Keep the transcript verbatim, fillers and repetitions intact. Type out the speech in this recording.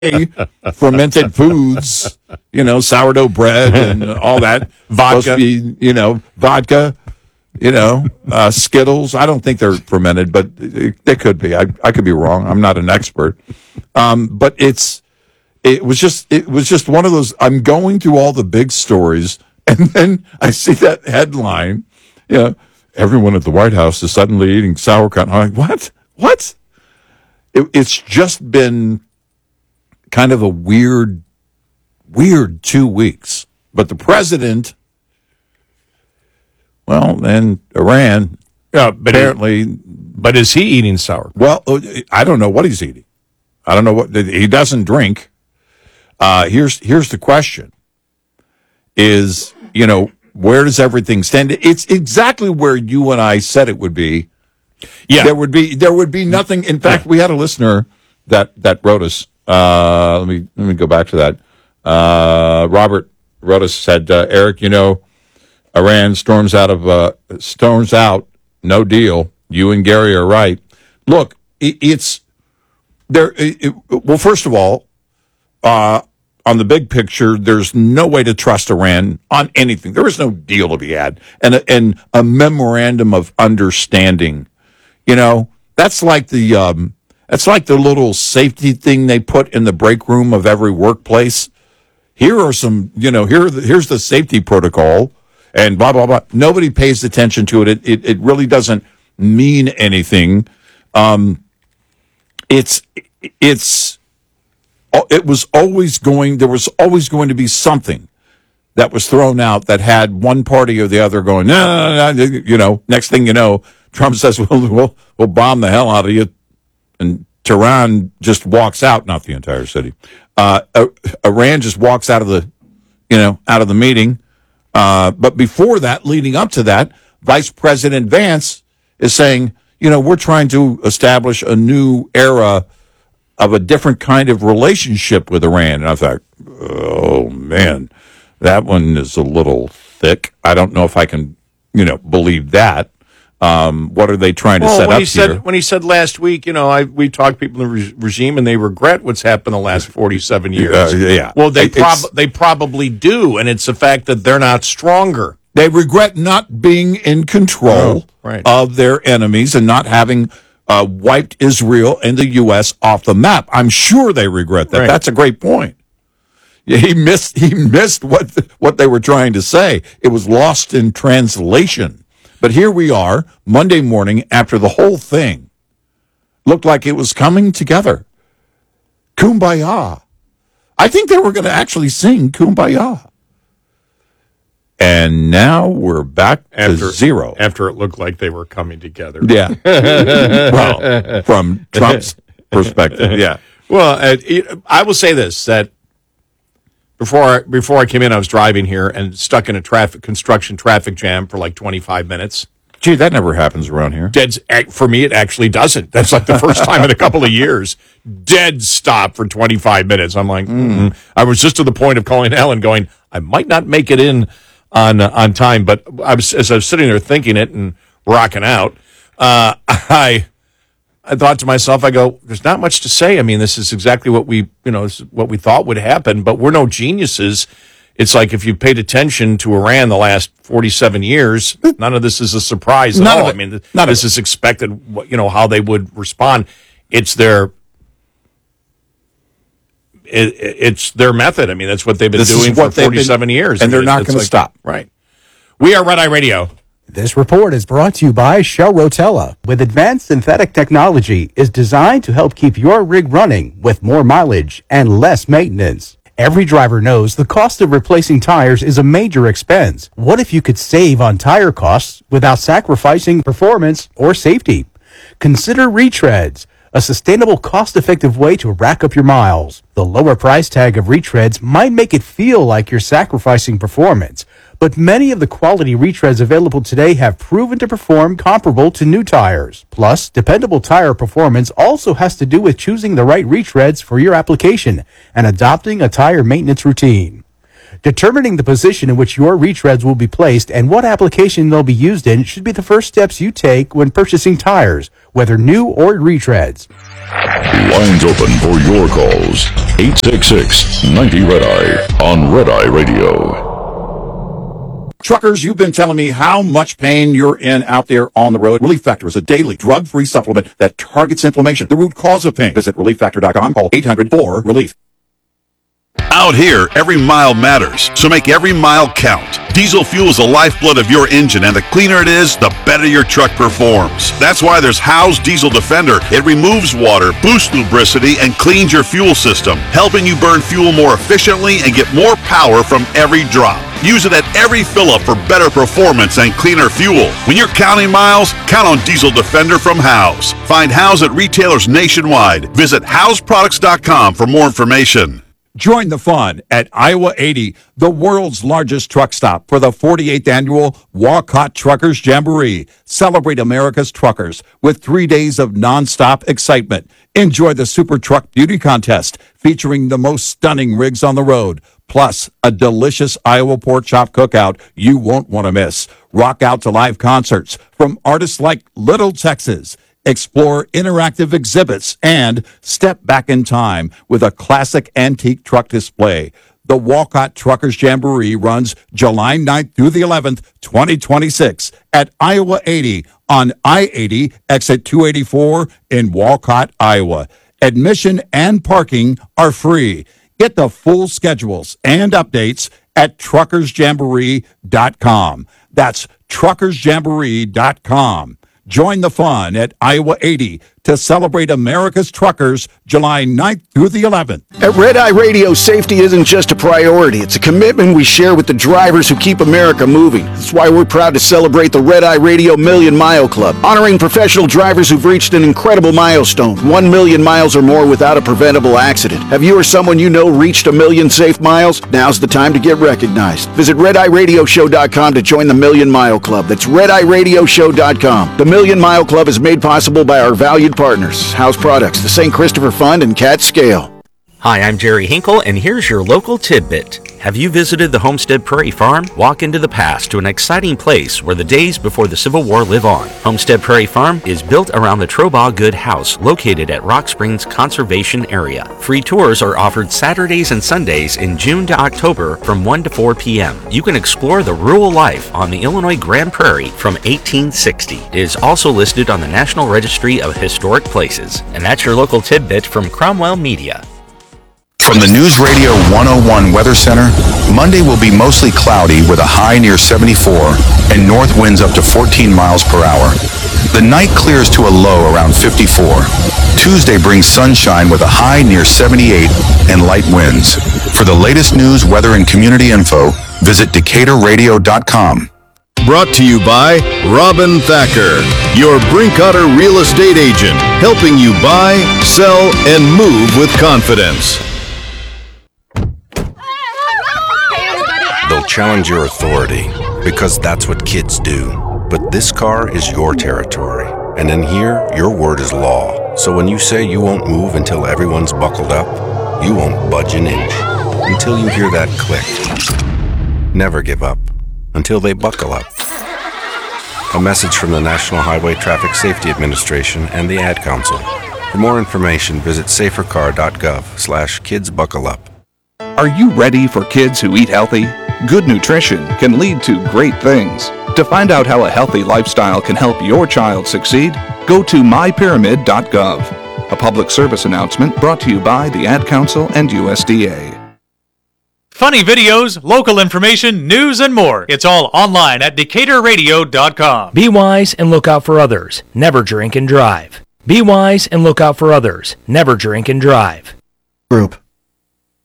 fermented foods, you know, sourdough bread and all that. Vodka. Be, you know, vodka, you know, uh, Skittles. I don't think they're fermented, but they could be. I, I could be wrong. I'm not an expert. Um, but it's, it was just, it was just one of those, I'm going through all the big stories, and then I see that headline, you know, everyone at the White House is suddenly eating sauerkraut. I'm like, what? What? It, it's just been kind of a weird, weird two weeks. But the president, well, and Iran, Yeah, but apparently, he, but is he eating sauerkraut? well, I don't know what he's eating. I don't know what, he doesn't drink. Uh, here's here's the question: is, you know, where does everything stand? It's exactly where you and I said it would be. Yeah, There would be there would be nothing. In fact, we had a listener that that wrote us. Uh, let me let me go back to that. Uh, Robert wrote us, said, uh, Eric, you know, Iran storms out of uh, storms out. No deal. You and Gary are right. Look, it, it's there. It, it, well, first of all, uh, on the big picture, there's no way to trust Iran on anything. There is no deal to be had, and a, and a memorandum of understanding. You know, that's like the um, that's like the little safety thing they put in the break room of every workplace. Here are some, you know, here the, here's the safety protocol, and blah blah blah. Nobody pays attention to it. It it, it really doesn't mean anything. Um, it's it's it was always going. There was always going to be something that was thrown out that had one party or the other going, no, no, no, no. You know, next thing you know, Trump says, we'll, we'll, we'll bomb the hell out of you. And Tehran just walks out, not the entire city. Uh, Iran just walks out of the, you know, out of the meeting. Uh, but before that, leading up to that, Vice President Vance is saying, you know, we're trying to establish a new era of a different kind of relationship with Iran. And I thought, oh, man, that one is a little thick. I don't know if I can, you know, believe that. Um, what are they trying to well, set when up he said, here? When he said last week, you know, I, we talked to people in the re- regime and they regret what's happened the last forty-seven years. Uh, yeah. Well, they, It- prob- they probably do, and it's the fact that they're not stronger. They regret not being in control Oh, right. of their enemies and not having uh, wiped Israel and the U S off the map. I'm sure they regret that. Right. That's a great point. Yeah, he missed he missed what what they were trying to say. It was lost in translation. But here we are, Monday morning, after the whole thing looked like it was coming together. Kumbaya. I think they were going to actually sing Kumbaya. And now we're back After, to zero. After it looked like they were coming together. Yeah. Well, from Trump's perspective, yeah. Well, uh, it, I will say this, that before I, before I came in, I was driving here and stuck in a traffic construction traffic jam for like twenty-five minutes. Gee, that never happens around here. Dead, for me, it actually doesn't. That's like the first time in a couple of years. Dead stop for twenty-five minutes. I'm like, mm. I was just to the point of calling Ellen going, I might not make it in on uh, on time. But I was, as I was sitting there thinking it and rocking out, uh, I I thought to myself, I go, there's not much to say. I mean, this is exactly what we, you know, what we thought would happen, but we're no geniuses. It's like if you paid attention to Iran the last forty-seven years, none of this is a surprise at None all. of it. I mean, None this of is expected, you know, how they would respond. It's their, it, it's their method. I mean, that's what they've been This is doing for what they've been- forty-seven years. and I they're mean, not it's gonna like- stop. Right. We are Red Eye Radio. This report is brought to you by Shell Rotella. With advanced synthetic technology, is designed to help keep your rig running with more mileage and less maintenance. Every driver knows the cost of replacing tires is a major expense. What if you could save on tire costs without sacrificing performance or safety? Consider retreads, a sustainable, cost-effective way to rack up your miles. The lower price tag of retreads might make it feel like you're sacrificing performance, but many of the quality retreads available today have proven to perform comparable to new tires. Plus, dependable tire performance also has to do with choosing the right retreads for your application and adopting a tire maintenance routine. Determining the position in which your retreads will be placed and what application they'll be used in should be the first steps you take when purchasing tires, whether new or retreads. Lines open for your calls. eight six six, ninety, red eye on Red Eye Radio. Truckers, you've been telling me how much pain you're in out there on the road. Relief Factor is a daily drug-free supplement that targets inflammation, the root cause of pain. Visit relief factor dot com. Call eight hundred four relief. Out here, every mile matters, so make every mile count. Diesel fuel is the lifeblood of your engine, and the cleaner it is, the better your truck performs. That's why there's Howe's Diesel Defender. It removes water, boosts lubricity, and cleans your fuel system, helping you burn fuel more efficiently and get more power from every drop. Use it at every fill-up for better performance and cleaner fuel. When you're counting miles, count on Diesel Defender from Howe's. Find Howe's at retailers nationwide. Visit Howe's Products dot com for more information. Join the fun at Iowa eighty, the world's largest truck stop, for the forty-eighth annual Walcott Truckers Jamboree. Celebrate America's truckers with three days of nonstop excitement. Enjoy the Super Truck Beauty Contest featuring the most stunning rigs on the road, plus a delicious Iowa pork chop cookout you won't want to miss. Rock out to live concerts from artists like Little Texas. Explore interactive exhibits and step back in time with a classic antique truck display. The Walcott Truckers Jamboree runs July ninth through the eleventh, twenty twenty-six at Iowa eighty on I eighty, exit two eighty-four in Walcott, Iowa. Admission and parking are free. Get the full schedules and updates at truckers jamboree dot com. That's truckers jamboree dot com. Join the fun at Iowa eighty to celebrate America's truckers July ninth through the eleventh. At Red Eye Radio, safety isn't just a priority. It's a commitment we share with the drivers who keep America moving. That's why we're proud to celebrate the Red Eye Radio Million Mile Club, honoring professional drivers who've reached an incredible milestone, one million miles or more without a preventable accident. Have you or someone you know reached a million safe miles? Now's the time to get recognized. Visit red eye radio show dot com to join the Million Mile Club. That's red eye radio show dot com. The Million Mile Club is made possible by our valued partners, House Products, the Saint Christopher Fund, and Cat Scale. Hi, I'm Jerry Hinkle, and here's your local tidbit. Have you visited the Homestead Prairie Farm? Walk into the past to an exciting place where the days before the Civil War live on. Homestead Prairie Farm is built around the Trobaugh Good House, located at Rock Springs Conservation Area. Free tours are offered Saturdays and Sundays in June to October from one to four p.m. You can explore the rural life on the Illinois Grand Prairie from eighteen sixty. It is also listed on the National Registry of Historic Places. And that's your local tidbit from Cromwell Media. From the News Radio one oh one Weather Center, Monday will be mostly cloudy with a high near seventy-four and north winds up to fourteen miles per hour. The night clears to a low around fifty-four. Tuesday brings sunshine with a high near seventy-eight and light winds. For the latest news, weather, and community info, visit decatur radio dot com. Brought to you by Robin Thacker, your Brinkotter real estate agent, helping you buy, sell, and move with confidence. They'll challenge your authority because that's what kids do. But this car is your territory. And in here, your word is law. So when you say you won't move until everyone's buckled up, you won't budge an inch until you hear that click. Never give up until they buckle up. A message from the National Highway Traffic Safety Administration and the Ad Council. For more information, visit safer car dot gov slash kids buckle up. Are you ready for kids who eat healthy? Good nutrition can lead to great things. To find out how a healthy lifestyle can help your child succeed, go to my pyramid dot gov. A public service announcement brought to you by the Ad Council and U S D A. Funny videos, local information, news, and more. It's all online at decatur radio dot com. Be wise and look out for others. Never drink and drive. Be wise and look out for others. Never drink and drive. Group.